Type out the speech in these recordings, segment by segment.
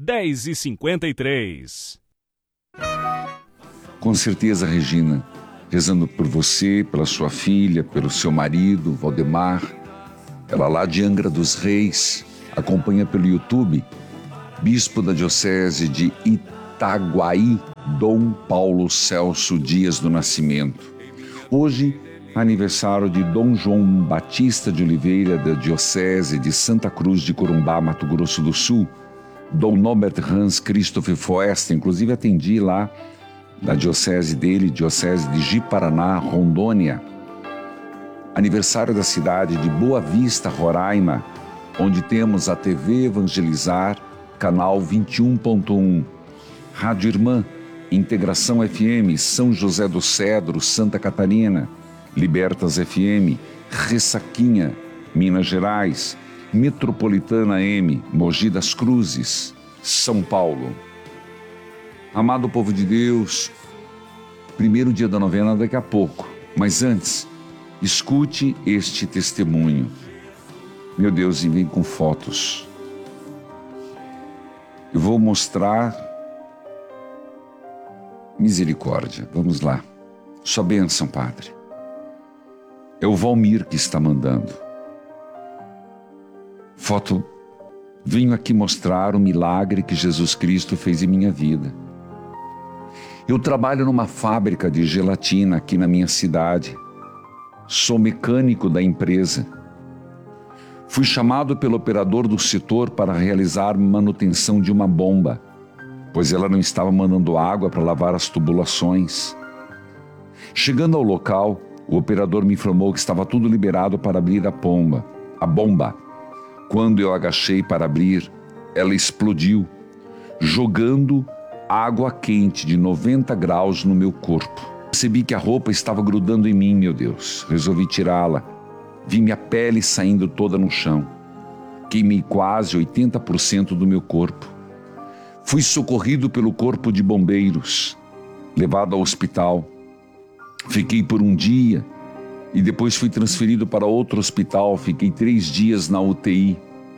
10h53. Com certeza, Regina, rezando por você, pela sua filha, pelo seu marido, Valdemar, ela lá de Angra dos Reis, acompanha pelo YouTube, Bispo da Diocese de Itaguaí, Dom Paulo Celso Dias do Nascimento. Hoje, aniversário de Dom João Batista de Oliveira, da Diocese de Santa Cruz de Corumbá, Mato Grosso do Sul, Dom Norbert Hans Christoph Foesta, inclusive atendi lá da diocese dele, Diocese de Ji-Paraná, Rondônia. Aniversário da cidade de Boa Vista, Roraima, onde temos a TV Evangelizar, canal 21.1, Rádio Irmã, Integração FM, São José do Cedro, Santa Catarina, Libertas FM, Ressaquinha, Minas Gerais, Metropolitana M, Mogi das Cruzes, São Paulo. Amado povo de Deus, primeiro dia da novena daqui a pouco, mas antes, escute este testemunho. Meu Deus, e vem com fotos. Eu vou mostrar misericórdia. Vamos lá. Sua bênção, Padre. É o Valmir que está mandando. Foto. Venho aqui mostrar o milagre que Jesus Cristo fez em minha vida. Eu trabalho numa fábrica de gelatina aqui na minha cidade. Sou mecânico da empresa. Fui chamado pelo operador do setor para realizar manutenção de uma bomba, pois ela não estava mandando água para lavar as tubulações. Chegando ao local, o operador me informou que estava tudo liberado para abrir a bomba. Quando eu agachei para abrir, ela explodiu, jogando água quente de 90 graus no meu corpo. Percebi que a roupa estava grudando em mim, meu Deus. Resolvi tirá-la. Vi minha pele saindo toda no chão. Queimei quase 80% do meu corpo. Fui socorrido pelo corpo de bombeiros, levado ao hospital. Fiquei por um dia e depois fui transferido para outro hospital. Fiquei 3 dias na UTI,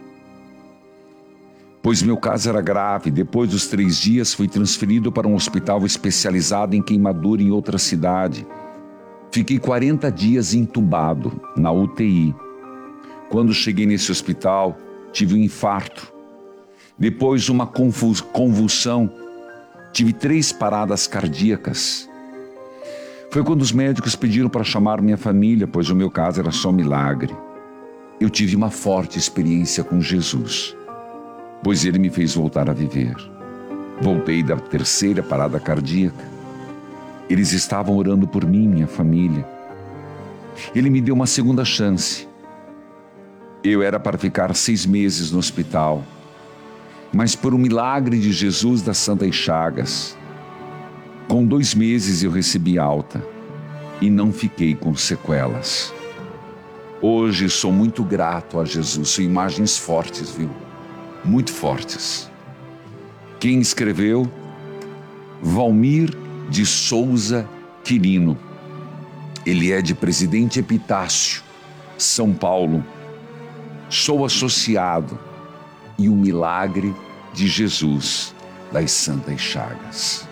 pois meu caso era grave. Depois dos 3 dias fui transferido para um hospital especializado em queimadura em outra cidade. Fiquei 40 dias entubado na UTI. Quando cheguei nesse hospital, tive um infarto. Depois uma convulsão. Tive 3 paradas cardíacas. Foi quando os médicos pediram para chamar minha família, pois o meu caso era só um milagre. Eu tive uma forte experiência com Jesus, pois ele me fez voltar a viver. Voltei da 3ª parada cardíaca. Eles estavam orando por mim, minha família. Ele me deu uma segunda chance. Eu era para ficar 6 meses no hospital, mas por um milagre de Jesus das Santas Chagas, com 2 meses eu recebi alta e não fiquei com sequelas. Hoje sou muito grato a Jesus. São imagens fortes, viu? Muito fortes. Quem escreveu? Valmir de Souza Quirino. Ele é de Presidente Epitácio, São Paulo. Sou associado e o milagre de Jesus das Santas Chagas.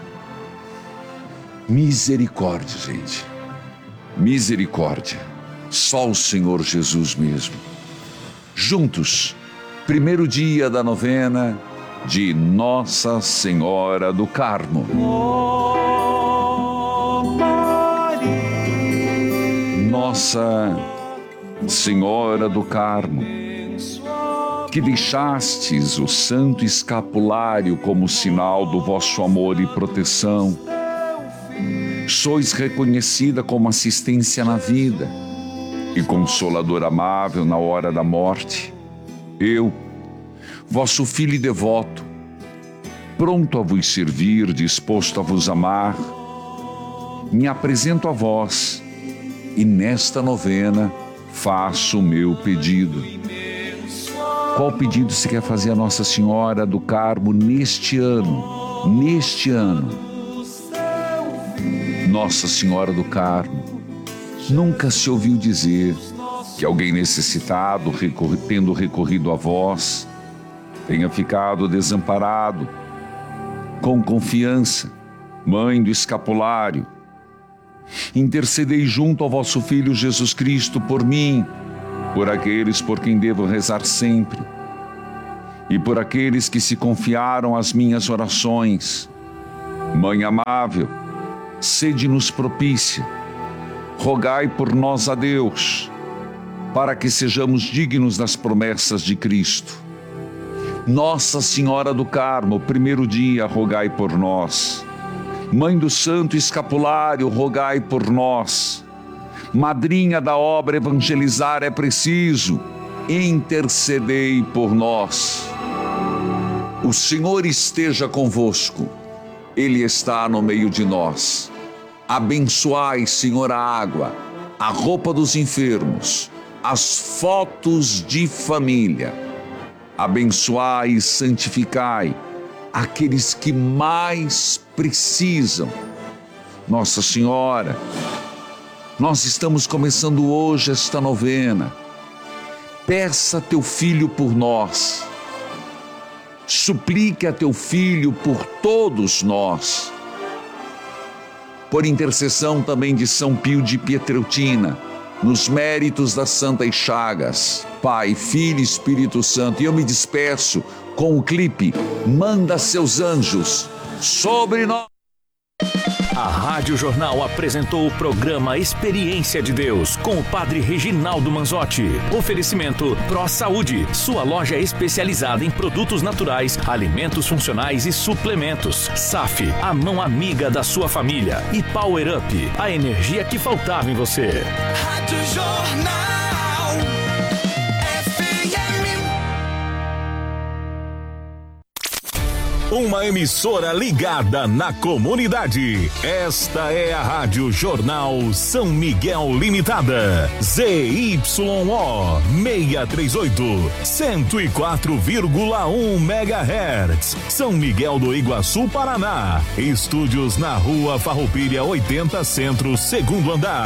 Misericórdia, gente. Misericórdia. Só o Senhor Jesus mesmo. Juntos, primeiro dia da novena de Nossa Senhora do Carmo. Nossa Senhora do Carmo, que deixastes o santo escapulário como sinal do vosso amor e proteção, sois reconhecida como assistência na vida e consolador amável na hora da morte. Eu, vosso filho e devoto, pronto a vos servir, disposto a vos amar, me apresento a vós e nesta novena faço o meu pedido. Qual pedido se quer fazer a Nossa Senhora do Carmo neste ano? Neste ano. Nossa Senhora do Carmo, nunca se ouviu dizer que alguém necessitado, tendo recorrido a vós, tenha ficado desamparado, com confiança, Mãe do escapulário, intercedei junto ao vosso Filho Jesus Cristo por mim, por aqueles por quem devo rezar sempre, e por aqueles que se confiaram às minhas orações. Mãe amável, sede-nos propícia, rogai por nós a Deus, para que sejamos dignos das promessas de Cristo. Nossa Senhora do Carmo, primeiro dia, rogai por nós. Mãe do Santo Escapulário, rogai por nós. Madrinha da obra Evangelizar é Preciso, intercedei por nós. O Senhor esteja convosco, Ele está no meio de nós. Abençoai, Senhor, a água, a roupa dos enfermos, as fotos de família. Abençoai e santificai aqueles que mais precisam. Nossa Senhora, nós estamos começando hoje esta novena. Peça a teu Filho por nós. Suplique a teu Filho por todos nós. Por intercessão também de São Pio de Pietreutina, nos méritos das Santas Chagas, Pai, Filho e Espírito Santo. E eu me despeço com o clipe Manda Seus Anjos sobre nós. A Rádio Jornal apresentou o programa Experiência de Deus com o Padre Reginaldo Manzotti. Oferecimento Pro Saúde, sua loja especializada em produtos naturais, alimentos funcionais e suplementos. SAF, a mão amiga da sua família. E Power Up, a energia que faltava em você. Rádio Jornal. Uma emissora ligada na comunidade. Esta é a Rádio Jornal São Miguel Limitada. ZYO 638, 104,1 MHz. São Miguel do Iguaçu, Paraná. Estúdios na Rua Farroupilha 80 Centro, segundo andar.